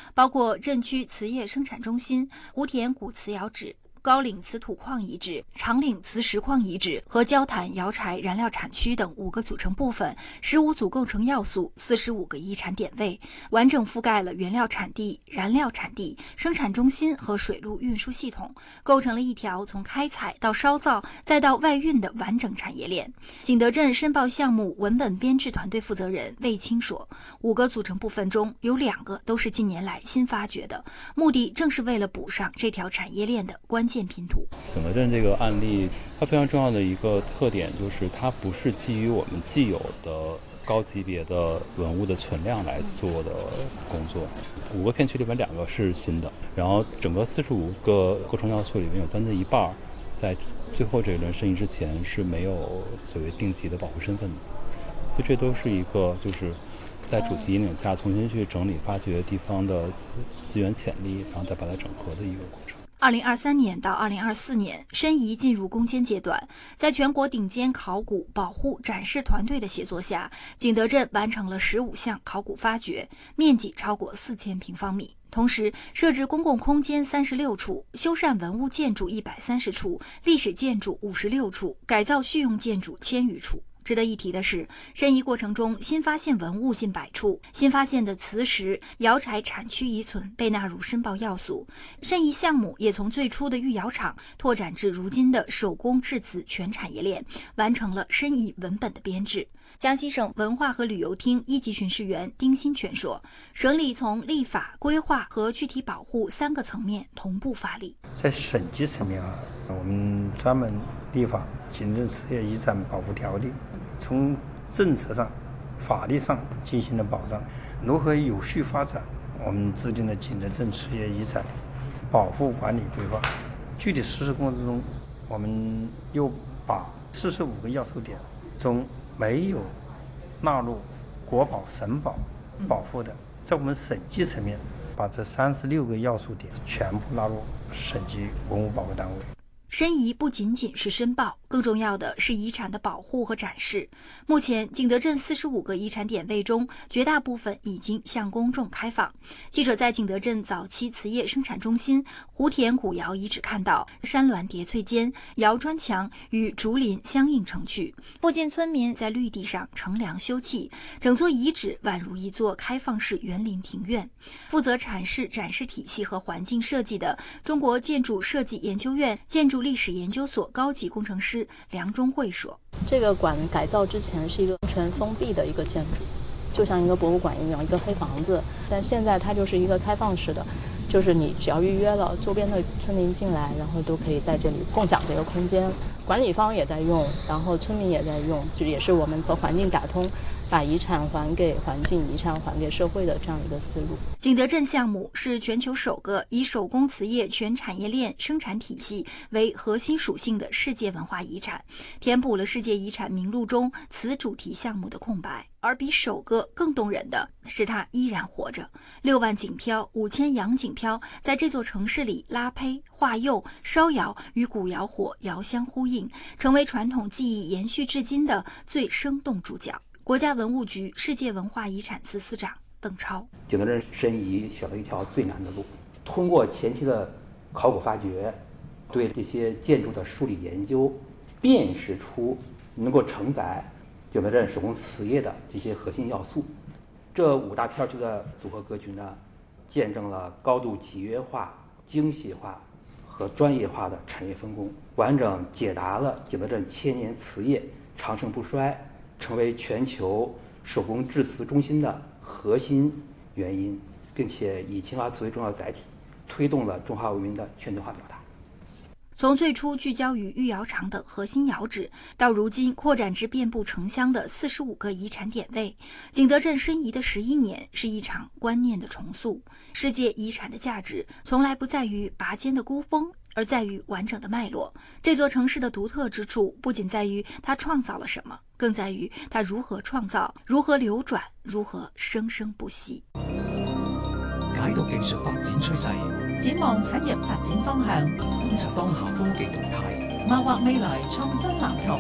包括镇区瓷业生产中心、湖田古瓷窑址、高岭瓷土矿遗址、长岭瓷石矿遗址和焦炭窑柴燃料产区等5个组成部分、15组构成要素、45个遗产点位，完整覆盖了原料产地、燃料产地、生产中心和水路运输系统，构成了一条从开采到烧造再到外运的完整产业链。景德镇申报项目文本编制团队负责人魏青说，5个组成部分中有2个都是近年来新发掘的，目的正是为了补上这条产业链的关键拼图。 景德镇这个案例，它非常重要的一个特点就是它不是基于我们既有的高级别的文物的存量来做的工作。5个片区里面2个是新的，然后整个45个构成要素里面有将近一半在最后这一轮申遗之前是没有所谓定级的保护身份的，所以这都是一个就是在主题引领下重新去整理发掘地方的资源潜力，然后再把它整合的一个过程。 2023年到2024年，申遗进入攻坚阶段，在全国顶尖考古保护展示团队的协作下，景德镇完成了15项考古发掘，面积超过4000平方米。同时设置公共空间36处，修缮文物建筑130处，历史建筑56处，改造蓄用建筑1000余处。值得一提的是，申遗过程中新发现文物近100处，新发现的瓷石、窑柴产区遗存被纳入申报要素。申遗项目也从最初的御窑厂拓展至如今的手工制瓷全产业链，完成了申遗文本的编制。江西省文化和旅游厅1级巡视员丁新全说，省里从立法、规划和具体保护3个层面同步发力。 在省级层面我们专门立法《景德镇瓷业遗产保护条例》，从政策上、法律上进行了保障。如何有序发展，我们制定了景德镇瓷业遗产保护管理规划。具体实施过程中，我们又把45个要素点中没有纳入国保、省保保护的，在我们省级层面把这36个要素点全部纳入省级文物保护单位。 申遗不仅仅是申报，更重要的是遗产的保护和展示。目前，景德镇45个遗产点位中，绝大部分已经向公众开放。记者在景德镇早期瓷业生产中心湖田古窑遗址看到，山峦叠翠间，窑砖墙与竹林相映成趣，附近村民在绿地上乘凉休憩，整座遗址宛如一座开放式园林庭院。负责阐释展示体系和环境设计的中国建筑设计研究院建筑历史研究所高级工程师梁中慧说， 这个馆改造之前是一个全封闭的一个建筑，就像一个博物馆一样，一个黑房子，但现在它就是一个开放式的，就是你只要预约了，周边的村民进来，然后都可以在这里共享这个空间，管理方也在用，然后村民也在用，就也是我们和环境打通，把遗产还给环境，遗产还给社会的这样一个思路。 景德镇项目是全球首个以手工瓷业全产业链生产体系为核心属性的世界文化遗产，填补了世界遗产名录中瓷主题项目的空白。而比首个更动人的是它依然活着，6万锦漂、5000洋锦漂在这座城市里拉胚、化釉、烧窑，与古窑火遥相呼应，成为传统技艺延续至今的最生动主角。国家文物局世界文化遗产司司长邓超， 景德镇申遗选了一条最难的路，通过前期的考古发掘，对这些建筑的梳理研究，辨识出能够承载景德镇手工瓷业的这些核心要素。这5大片区的组合格局呢，见证了高度集约化、精细化和专业化的产业分工，完整解答了景德镇千年瓷业长盛不衰，成为全球手工制瓷中心的核心原因，并且以青花瓷为重要载体，推动了中华文明的全球化表达。 从最初聚焦于御窑厂等核心窑址，到如今扩展至遍布城乡的45个遗产点位，景德镇申遗的11年是一场观念的重塑。世界遗产的价值从来不在于拔尖的孤峰，而在于完整的脉络。这座城市的独特之处不仅在于它创造了什么，更在于它如何创造、如何流轉、如何生生不息。 解讀技術發展趨勢，展望產業發展方向，觀察當下科技動態，謀劃未來創新藍圖。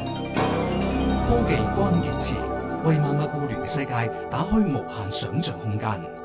科技關鍵詞，為萬物互聯嘅世界打開無限想像空間。